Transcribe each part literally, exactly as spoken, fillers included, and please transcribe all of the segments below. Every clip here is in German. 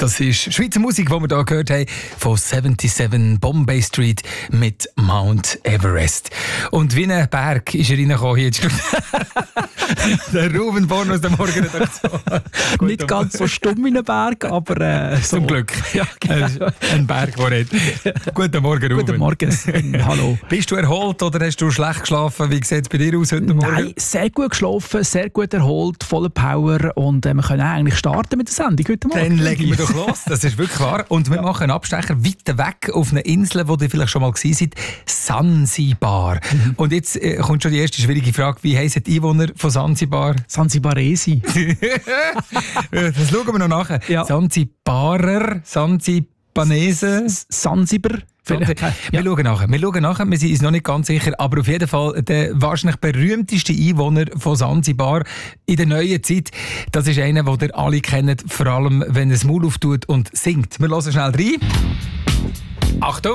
Das ist Schweizer Musik, die wir hier gehört haben, von siebenundsiebzig Bombay Street mit Mount Everest. Und wie ein Berg ist er reingekommen hier. Der Ruben Born aus der Morgenredaktion. Nicht ganz so stumm wie ein Berg, aber äh, so. Zum Glück. Ja, genau. Ein Berg, der redet. Guten Morgen, Ruben. Guten Morgen. Hallo. Bist du erholt oder hast du schlecht geschlafen? Wie sieht es bei dir aus heute Morgen? Nein, sehr gut geschlafen, sehr gut erholt, voller Power und äh, wir können eigentlich starten mit der Sendung heute Morgen. Dann legen wir doch los, das ist wirklich wahr. Und wir ja. machen einen Abstecher weiter weg auf eine Insel, wo ihr vielleicht schon mal gewesen seid, Sansibar. Mhm. Und jetzt äh, kommt schon die erste schwierige Frage, wie heissen die Einwohner von Sansibar? Sansibaresi. Das schauen wir noch nachher. Ja. Sansibarer, Sansibanese. Sansibar. Wir ja. schauen nachher. Wir schauen nachher, wir sind uns noch nicht ganz sicher, aber auf jeden Fall der wahrscheinlich berühmteste Einwohner von Sansibar in der neuen Zeit, das ist einer, den ihr alle kennt, vor allem wenn er das Maul auftut und singt. Wir hören schnell rein. Achtung!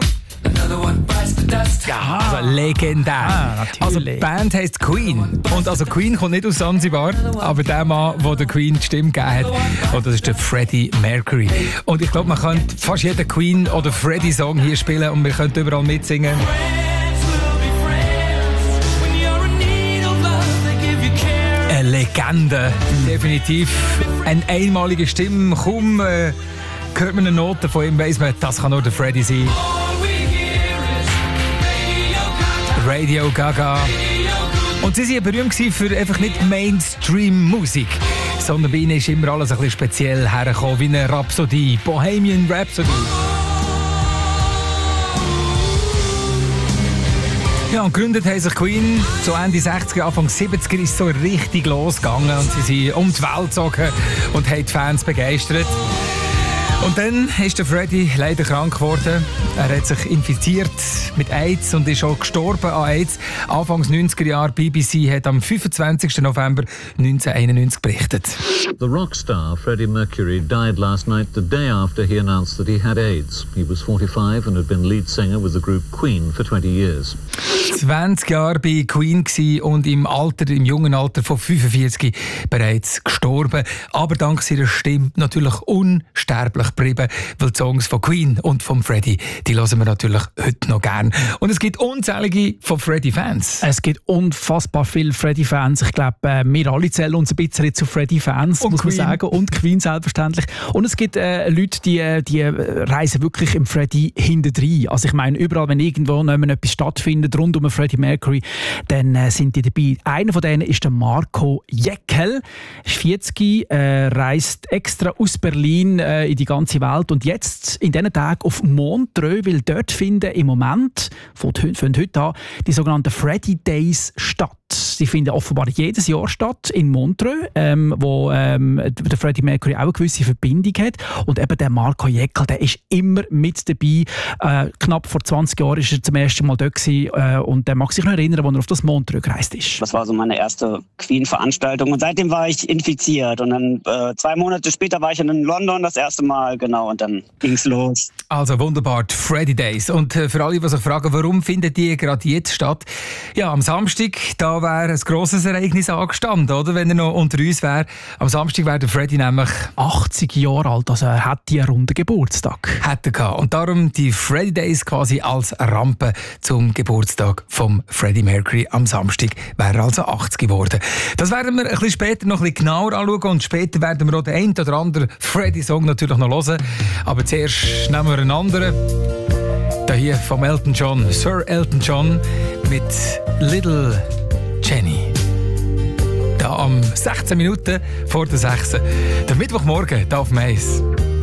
Ja, also legendär. Ah, also die Band heisst Queen. Und also Queen kommt nicht aus Sansibar, aber der Mann, der der Queen die Stimme gegeben hat, und das ist der Freddie Mercury. Und ich glaube, man könnte fast jeden Queen- oder Freddie-Song hier spielen und wir könnten überall mitsingen. Eine Legende, definitiv. Eine einmalige Stimme, kaum äh, hört man eine Note von ihm, weiss man, das kann nur der Freddie sein. Radio Gaga. Und sie waren berühmt für einfach nicht Mainstream-Musik, sondern bei ihnen ist immer alles ein bisschen speziell hergekommen, wie eine Rhapsodie, Bohemian Rhapsody. Ja, und gegründet haben sich Queen so Ende sechziger, Anfang siebziger ist so richtig losgegangen und sie sind um die Welt gezogen und haben die Fans begeistert. Und dann ist der Freddie leider krank geworden. Er hat sich infiziert mit AIDS und ist auch gestorben an AIDS. Anfangs neunziger Jahre, B B C hat am fünfundzwanzigsten November neunzehnhunderteinundneunzig berichtet. The rockstar Freddie Mercury died last night, the day after he announced that he had AIDS. He was forty-five and had been lead singer with the group Queen for twenty years. zwanzig Jahre bei Queen gsi und im Alter, im jungen Alter von fünfundvierzig bereits gestorben. Aber dank seiner Stimme natürlich unsterblich geblieben, weil die Songs von Queen und von Freddie, die hören wir natürlich heute noch gern. Und es gibt unzählige von Freddie-Fans. Es gibt unfassbar viele Freddie-Fans. Ich glaube, wir alle zählen uns ein bisschen zu Freddie-Fans, muss Queen. man sagen. Und Queen selbstverständlich. Und es gibt äh, Leute, die, die reisen wirklich im Freddie hintendrein. Also ich meine, überall, wenn irgendwo etwas stattfindet, rund um Freddie Mercury, dann äh, sind die dabei. Einer von denen ist der Marco Jäckel. Er ist vierzig, äh, reist extra aus Berlin äh, in die ganze Welt und jetzt in diesen Tagen auf Montreux, weil dort finden im Moment, von heute an, die sogenannten Freddie Days statt. Die finden offenbar jedes Jahr statt in Montreux, ähm, wo ähm, der Freddie Mercury auch eine gewisse Verbindung hat. Und eben der Marco Jäckel, der ist immer mit dabei. Äh, knapp vor zwanzig Jahren war er zum ersten Mal dort gewesen, äh, und der mag sich noch erinnern, als er auf das Montreux gereist ist. Das war so meine erste Queen-Veranstaltung und seitdem war ich infiziert. Und dann äh, zwei Monate später war ich in London das erste Mal, genau, und dann ging's los. Also wunderbar, die Freddie Days. Und äh, für alle, die sich fragen, warum finden die gerade jetzt statt? Ja, am Samstag, da wäre ein grosses Ereignis angestanden, oder? Wenn er noch unter uns wäre. Am Samstag wäre der Freddie nämlich achtzig Jahre alt, also er hat einen runden Geburtstag. Hat er gehabt. Und darum die Freddie Days quasi als Rampe zum Geburtstag vom Freddie Mercury. Am Samstag wäre er also achtzig geworden. Das werden wir ein bisschen später noch ein bisschen genauer anschauen und später werden wir auch den einen oder anderen Freddie-Song natürlich noch hören. Aber zuerst nehmen wir einen anderen. Da hier vom Elton John, Sir Elton John mit Little Jenny. Da am sechzehn Minuten vor der sechs. Der Mittwochmorgen, da auf Mais.